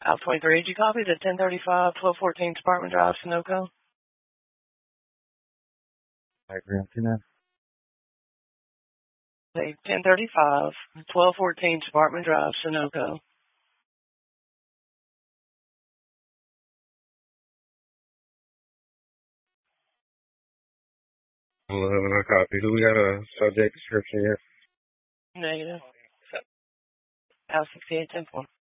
Al 23, did you copy the 1035, 1214 Department Drive, Sunoco? I agree on that. Say 1035, 1214 Department Drive, Sunoco. I'm loving our copy. Do we got a subject description yet? Negative. Al 68, 10